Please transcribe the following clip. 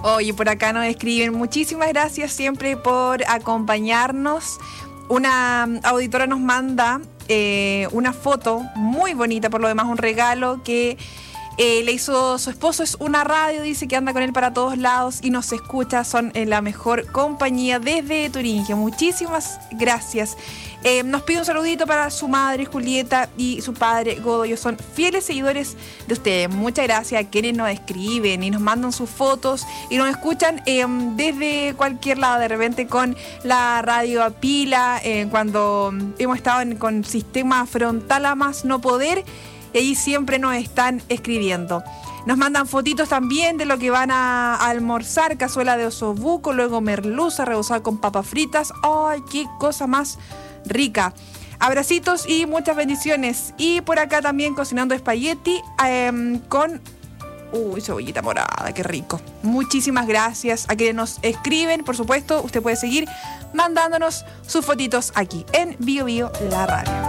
Oye, por acá nos escriben, muchísimas gracias siempre por acompañarnos. Una auditora nos manda una foto muy bonita, por lo demás un regalo que le hizo su esposo. Es una radio, dice que anda con él para todos lados y nos escucha, son la mejor compañía desde Turingia. Muchísimas gracias. Nos pide un saludito para su madre Julieta y su padre Godoyo, son fieles seguidores de ustedes. Muchas gracias a quienes nos escriben y nos mandan sus fotos y nos escuchan desde cualquier lado, de repente con la radio a pila, cuando hemos estado con sistema frontal a más no poder, y allí siempre nos están escribiendo. Nos mandan fotitos también de lo que van a almorzar: cazuela de osobuco, luego merluza rebozada con papas fritas. ¡Ay, qué cosa más rica! Abracitos y muchas bendiciones. Y por acá también cocinando espagueti con cebollita morada, qué rico. Muchísimas gracias a quienes nos escriben. Por supuesto, usted puede seguir mandándonos sus fotitos aquí en Bio Bio, la radio.